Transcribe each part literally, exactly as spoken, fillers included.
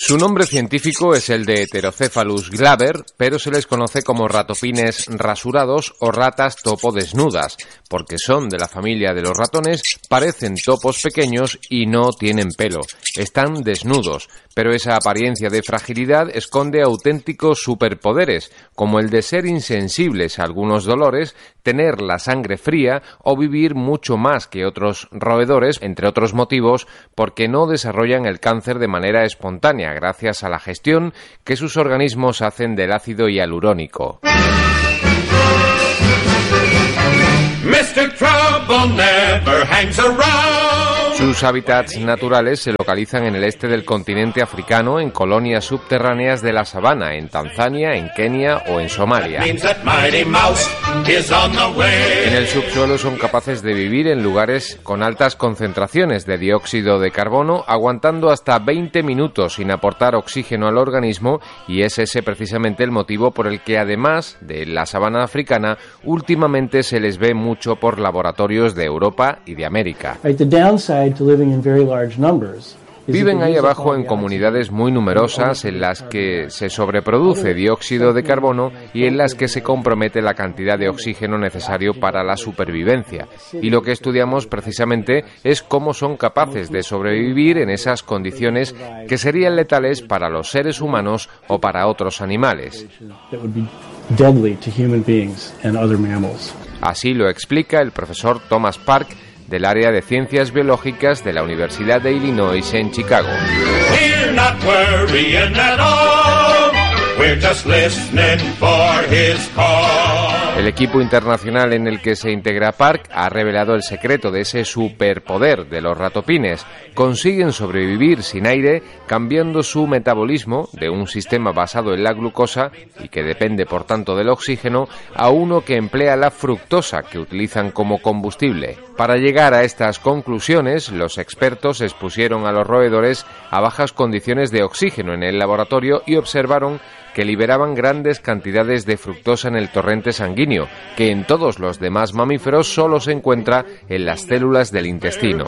Su nombre científico es el de Heterocephalus glaber, pero se les conoce como ratopines rasurados o ratas topo desnudas, porque son de la familia de los ratones, parecen topos pequeños y no tienen pelo. Están desnudos, pero esa apariencia de fragilidad esconde auténticos superpoderes, como el de ser insensibles a algunos dolores, tener la sangre fría o vivir mucho más que otros roedores, entre otros motivos, porque no desarrollan el cáncer de manera espontánea, gracias a la gestión que sus organismos hacen del ácido hialurónico. mister Trouble never hangs around. Sus hábitats naturales se localizan en el este del continente africano, en colonias subterráneas de la sabana, en Tanzania, en Kenia o en Somalia. En el subsuelo son capaces de vivir en lugares con altas concentraciones de dióxido de carbono, aguantando hasta veinte minutos sin aportar oxígeno al organismo, y es ese precisamente el motivo por el que, además de la sabana africana, últimamente se les ve mucho por laboratorios de Europa y de América. Viven ahí abajo en comunidades muy numerosas en las que se sobreproduce dióxido de carbono y en las que se compromete la cantidad de oxígeno necesario para la supervivencia. Y lo que estudiamos precisamente es cómo son capaces de sobrevivir en esas condiciones que serían letales para los seres humanos o para otros animales. Así lo explica el profesor Thomas Park, del área de Ciencias Biológicas de la Universidad de Illinois en Chicago. El equipo internacional en el que se integra Park ha revelado el secreto de ese superpoder de los ratopines. Consiguen sobrevivir sin aire cambiando su metabolismo de un sistema basado en la glucosa y que depende por tanto del oxígeno a uno que emplea la fructosa que utilizan como combustible. Para llegar a estas conclusiones, los expertos expusieron a los roedores a bajas condiciones de oxígeno en el laboratorio y observaron que liberaban grandes cantidades de fructosa en el torrente sanguíneo, que en todos los demás mamíferos solo se encuentra en las células del intestino.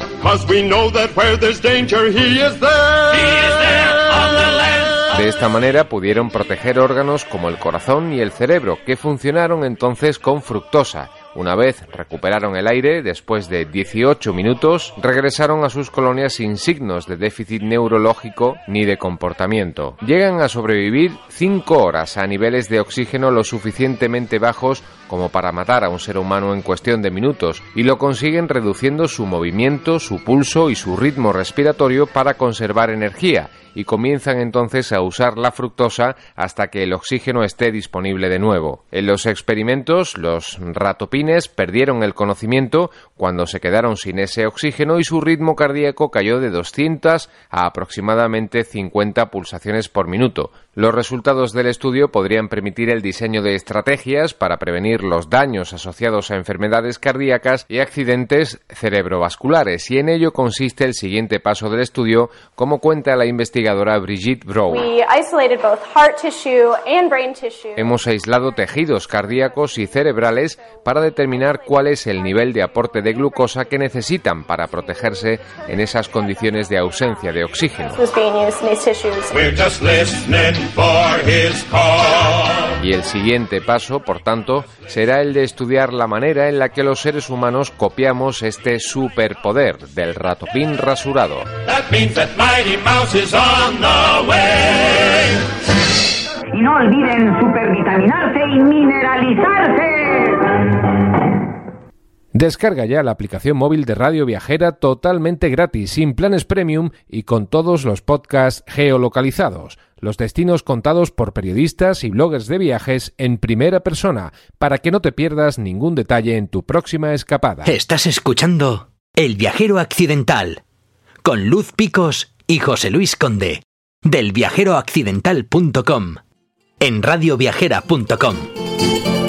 De esta manera pudieron proteger órganos como el corazón y el cerebro, que funcionaron entonces con fructosa. Una vez recuperaron el aire, después de dieciocho minutos, regresaron a sus colonias sin signos de déficit neurológico ni de comportamiento. Llegan a sobrevivir cinco horas a niveles de oxígeno lo suficientemente bajos como para matar a un ser humano en cuestión de minutos, y lo consiguen reduciendo su movimiento, su pulso y su ritmo respiratorio para conservar energía, y comienzan entonces a usar la fructosa hasta que el oxígeno esté disponible de nuevo. En los experimentos, los ratopines perdieron el conocimiento cuando se quedaron sin ese oxígeno y su ritmo cardíaco cayó de doscientas a aproximadamente cincuenta pulsaciones por minuto. Los resultados del estudio podrían permitir el diseño de estrategias para prevenir los daños asociados a enfermedades cardíacas y accidentes cerebrovasculares, y en ello consiste el siguiente paso del estudio, como cuenta la investigadora Brigitte Brown. Hemos aislado tejidos cardíacos y cerebrales para determinar cuál es el nivel de aporte de glucosa que necesitan para protegerse en esas condiciones de ausencia de oxígeno. Y el siguiente paso, por tanto, será el de estudiar la manera en la que los seres humanos copiamos este superpoder del ratopín rasurado. Y no olviden supervitaminarse y mineralizarse. Descarga ya la aplicación móvil de Radio Viajera totalmente gratis, sin planes premium y con todos los podcasts geolocalizados. Los destinos contados por periodistas y bloggers de viajes en primera persona, para que no te pierdas ningún detalle en tu próxima escapada. Estás escuchando El Viajero Accidental, con Luz Picos y José Luis Conde, del viajero accidental punto com, en radio viajera punto com.